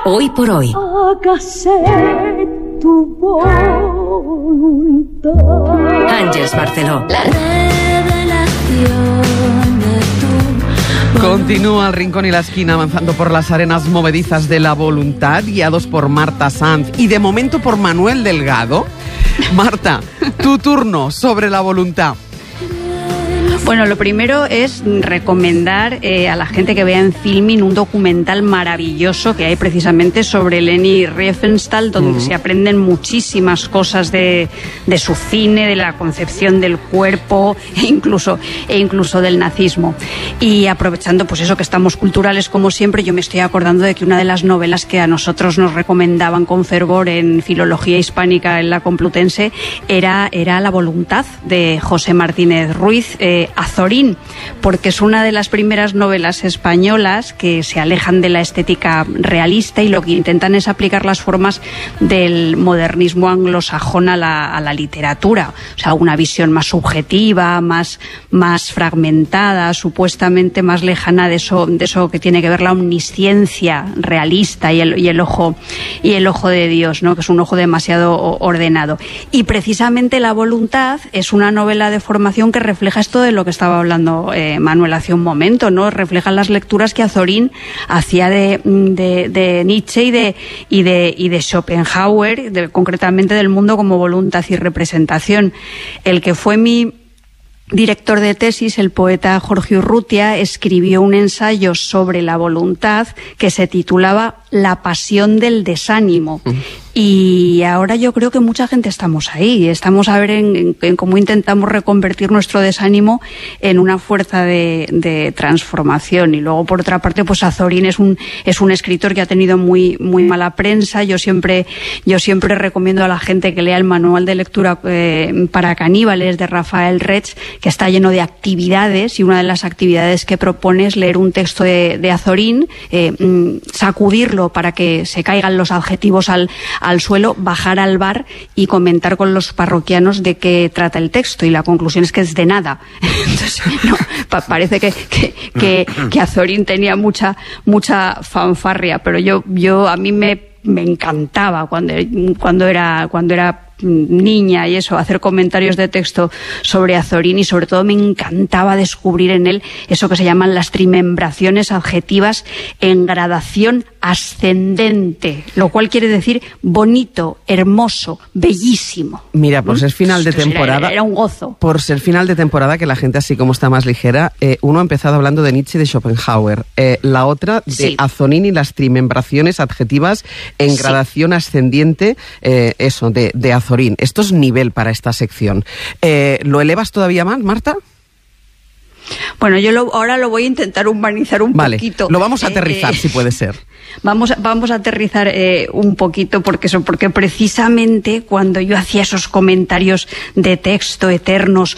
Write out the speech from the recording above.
Hoy por hoy. Hágase tu voluntad. Ángeles Barceló. La revelación de tu voluntad. Continúa el rincón y la esquina avanzando por las arenas movedizas de la voluntad, guiados por Marta Sanz y de momento por Manuel Delgado. Marta, tu turno sobre la voluntad. Bueno, lo primero es recomendar a la gente que vea en Filmin un documental maravilloso que hay precisamente sobre Leni Riefenstahl, donde se aprenden muchísimas cosas de su cine, de la concepción del cuerpo e incluso del nazismo. Y aprovechando pues eso que estamos culturales como siempre, yo me estoy acordando de que una de las novelas que a nosotros nos recomendaban con fervor en Filología Hispánica en la Complutense era La voluntad, de José Martínez Ruiz, Azorín, porque es una de las primeras novelas españolas que se alejan de la estética realista y lo que intentan es aplicar las formas del modernismo anglosajón a la literatura, o sea, una visión más subjetiva, más fragmentada, supuestamente más lejana de eso que tiene que ver la omnisciencia realista y el ojo de Dios, ¿no? Que es un ojo demasiado ordenado. Y precisamente La voluntad es una novela de formación que refleja esto de lo que estaba hablando Manuel hace un momento, ¿no? Refleja las lecturas que Azorín hacía de Nietzsche y de Schopenhauer, concretamente del mundo como voluntad y representación. El que fue mi director de tesis, el poeta Jorge Urrutia, escribió un ensayo sobre la voluntad que se titulaba La pasión del desánimo. Y ahora yo creo que mucha gente estamos ahí, estamos a ver en cómo intentamos reconvertir nuestro desánimo en una fuerza de transformación. Y luego, por otra parte, pues Azorín es un escritor que ha tenido muy mala prensa. Yo siempre recomiendo a la gente que lea el manual de lectura para caníbales de Rafael Reig, que está lleno de actividades, y una de las actividades que propone es leer un texto de Azorín, sacudirlo para que se caigan los adjetivos al suelo, bajar al bar y comentar con los parroquianos de qué trata el texto, y la conclusión es que es de nada. Entonces, no, parece que Azorín tenía mucha fanfarria, pero a mí me encantaba cuando era niña y eso, hacer comentarios de texto sobre Azorín, y sobre todo me encantaba descubrir en él eso que se llaman las trimembraciones adjetivas en gradación ascendente, lo cual quiere decir bonito, hermoso, bellísimo. Mira, por ser final de temporada, era un gozo. Por ser final de temporada, que la gente así como está más ligera, uno ha empezado hablando de Nietzsche y de Schopenhauer, la otra de Azorín y las trimembraciones adjetivas en gradación ascendiente, de Azorín. Esto es nivel para esta sección. ¿Lo elevas todavía más, Marta? Bueno, ahora lo voy a intentar humanizar un poquito. Lo vamos a aterrizar, si puede ser. Vamos a aterrizar un poquito, porque precisamente cuando yo hacía esos comentarios de texto eternos